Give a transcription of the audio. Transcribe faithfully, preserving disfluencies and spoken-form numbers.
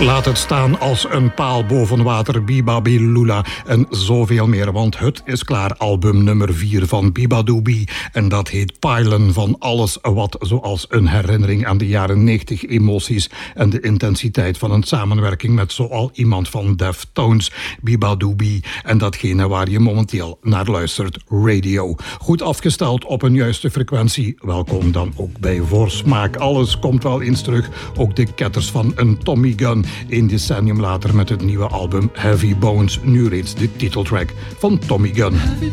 Laat het staan als een paal boven water, Bibabilula en zoveel meer. Want het is klaar, album nummer vier van Beabadoobee. En dat heet Pylon, van alles wat zoals een herinnering aan de jaren negentig emoties en de intensiteit van een samenwerking met zoal iemand van Deftones, Beabadoobee. En datgene waar je momenteel naar luistert, radio. Goed afgesteld op een juiste frequentie. Welkom dan ook bij Voorsmaak. Alles komt wel eens terug. Ook de ketters van een Tommy Gun. Een decennium later met het nieuwe album Heavy Bones. Nu reeds de titeltrack van Tommy Gun.